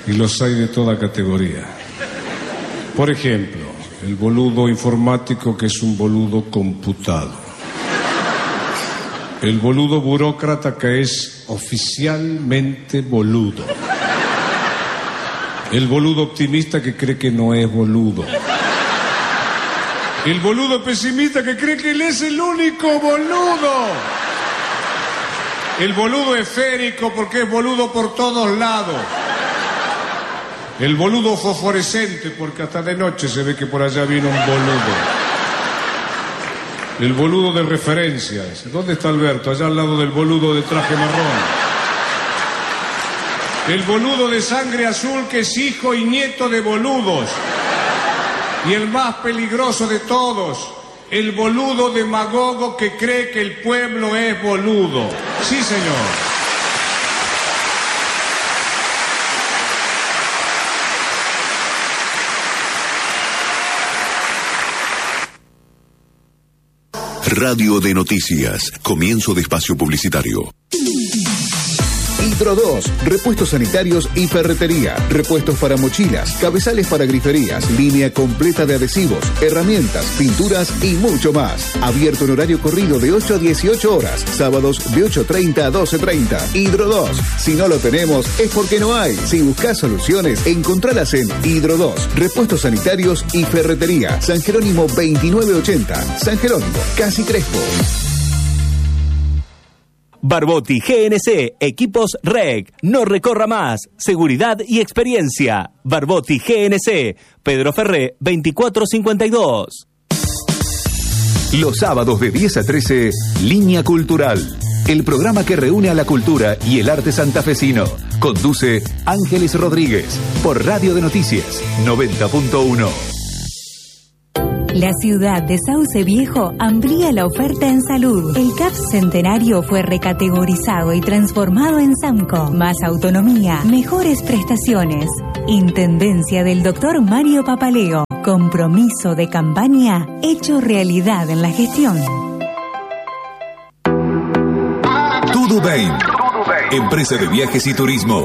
y los hay de toda categoría. Por ejemplo, el boludo informático, que es un boludo computado. El boludo burócrata, que es oficialmente boludo. El boludo optimista, que cree que no es boludo. El boludo pesimista, que cree que él es el único boludo. El boludo esférico, porque es boludo por todos lados. El boludo fosforescente, porque hasta de noche se ve que por allá vino un boludo. El boludo de referencias. ¿Dónde está Alberto? Allá al lado del boludo de traje marrón. El boludo de sangre azul, que es hijo y nieto de boludos. Y el más peligroso de todos, el boludo demagogo, que cree que el pueblo es boludo. Sí, señor. Radio de Noticias. Comienzo de espacio publicitario. Hidro 2, repuestos sanitarios y ferretería, repuestos para mochilas, cabezales para griferías, línea completa de adhesivos, herramientas, pinturas y mucho más. Abierto en horario corrido de 8 a 18 horas, sábados de 8:30 a 12:30. Hidro 2, si no lo tenemos es porque no hay. Si buscas soluciones, encontralas en Hidro 2, repuestos sanitarios y ferretería. San Jerónimo 2980, San Jerónimo, Casi Crespo. Barbotti GNC, equipos REC, no recorra más, seguridad y experiencia. Barbotti GNC, Pedro Ferré, 2452. Los sábados de 10 a 13, Línea Cultural, el programa que reúne a la cultura y el arte santafesino. Conduce Ángeles Rodríguez, por Radio de Noticias, 90.1. La ciudad de Sauce Viejo amplía la oferta en salud. El CAPS Centenario fue recategorizado y transformado en SAMCO. Más autonomía, mejores prestaciones. Intendencia del Dr. Mario Papaleo. Compromiso de campaña hecho realidad en la gestión. Tudubain, empresa de viajes y turismo.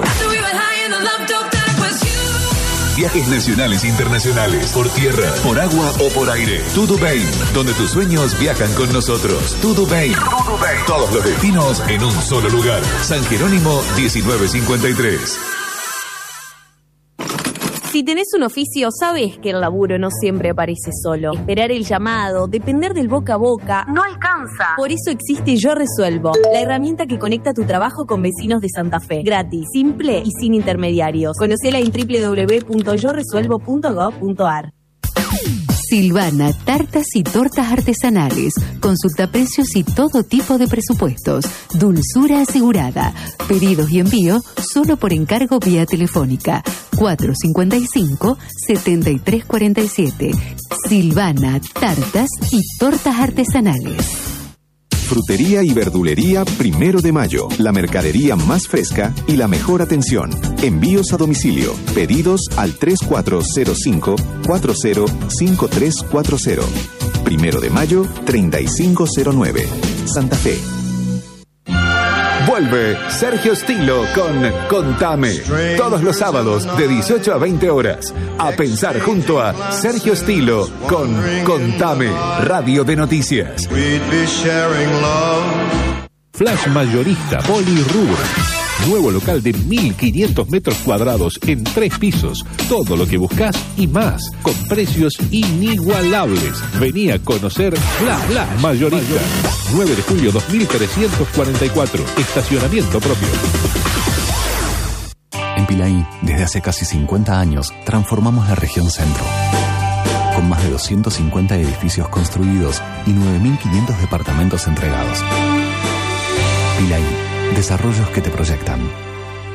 Viajes nacionales e internacionales, por tierra, por agua o por aire. Tudubain, donde tus sueños viajan con nosotros. Tudubain. Todos los destinos en un solo lugar. San Jerónimo 1953. Si tenés un oficio, sabés que el laburo no siempre aparece solo. Esperar el llamado, depender del boca a boca, no alcanza. Por eso existe Yo Resuelvo, la herramienta que conecta tu trabajo con vecinos de Santa Fe. Gratis, simple y sin intermediarios. Conocela en www.yoresuelvo.gov.ar. Silvana, tartas y tortas artesanales. Consulta precios y todo tipo de presupuestos. Dulzura asegurada. Pedidos y envío solo por encargo vía telefónica. 455-7347. Silvana, tartas y tortas artesanales. Frutería y verdulería 1 de Mayo. La mercadería más fresca y la mejor atención. Envíos a domicilio. Pedidos al 3405-405340. 1 de Mayo 3509. Santa Fe. Vuelve Sergio Stilo con Contame. Todos los sábados de 18 a 20 horas. A pensar junto a Sergio Stilo con Contame. Radio de Noticias. Flash Mayorista Polirrubro. Nuevo local de 1.500 metros cuadrados en 3 pisos. Todo lo que buscas y más, con precios inigualables. Vení a conocer Flash Mayorista. 9 de julio 2344. Estacionamiento propio. En Pilaí, desde hace casi 50 años, transformamos la región centro. Con más de 250 edificios construidos y 9.500 departamentos entregados. Pilaí. Desarrollos que te proyectan.